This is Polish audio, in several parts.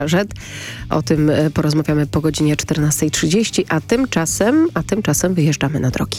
O tym porozmawiamy po godzinie 14:30, a tymczasem wyjeżdżamy na drogi.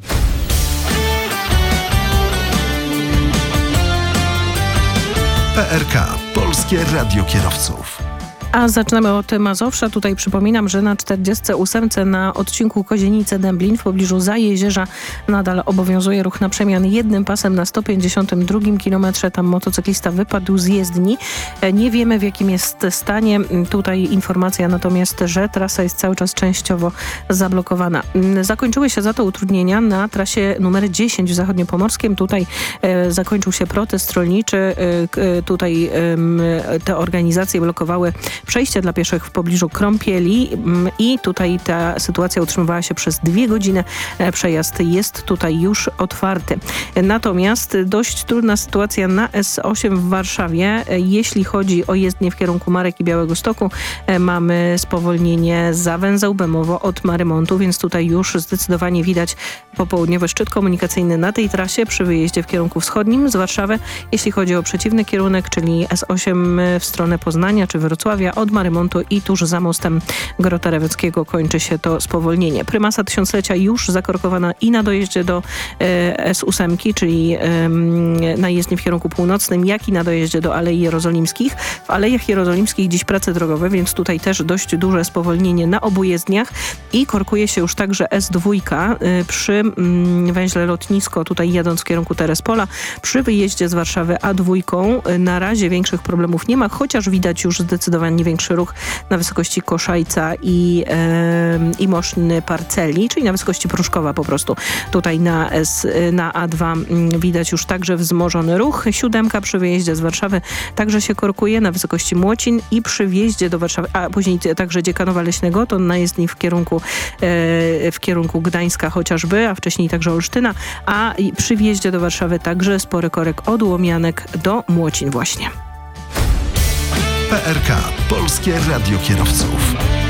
PRK, Polskie Radio Kierowców. A zaczynamy od Mazowsza. Tutaj przypominam, że na 48 na odcinku Kozienice-Dęblin w pobliżu Zajezierza nadal obowiązuje ruch na przemian jednym pasem na 152 kilometrze. Tam motocyklista wypadł z jezdni. Nie wiemy, w jakim jest stanie. Tutaj informacja natomiast, że trasa jest cały czas częściowo zablokowana. Zakończyły się za to utrudnienia na trasie numer 10 w Zachodniopomorskiem. Tutaj zakończył się protest rolniczy. Tutaj te organizacje blokowały przejście dla pieszych w pobliżu Krąpieli i tutaj ta sytuacja utrzymywała się przez 2 godziny. Przejazd jest tutaj już otwarty. Natomiast dość trudna sytuacja na S8 w Warszawie. Jeśli chodzi o jezdnię w kierunku Marek i Białegostoku, mamy spowolnienie za węzeł Bemowo od Marymontu, więc tutaj już zdecydowanie widać popołudniowy szczyt komunikacyjny na tej trasie przy wyjeździe w kierunku wschodnim z Warszawy. Jeśli chodzi o przeciwny kierunek, czyli S8 w stronę Poznania czy Wrocławia, od Marymontu i tuż za mostem Grota Reweckiego kończy się to spowolnienie. Prymasa Tysiąclecia już zakorkowana i na dojeździe do S8, czyli na jezdni w kierunku północnym, jak i na dojeździe do Alei Jerozolimskich. W Alejach Jerozolimskich dziś prace drogowe, więc tutaj też dość duże spowolnienie na obu jezdniach i korkuje się już także S2 przy węźle Lotnisko, tutaj jadąc w kierunku Terespola. Przy wyjeździe z Warszawy A2 na razie większych problemów nie ma, chociaż widać już zdecydowanie większy ruch na wysokości Koszajca i Moszny Parceli, czyli na wysokości Pruszkowa po prostu. Tutaj na A2 widać już także wzmożony ruch. 7 przy wyjeździe z Warszawy także się korkuje na wysokości Młocin i przy wjeździe do Warszawy, a później także Dziekanowa Leśnego, to na jezdni w kierunku Gdańska chociażby, a wcześniej także Olsztyna, a przy wjeździe do Warszawy także spory korek od Łomianek do Młocin właśnie. PRK, Polskie Radio Kierowców.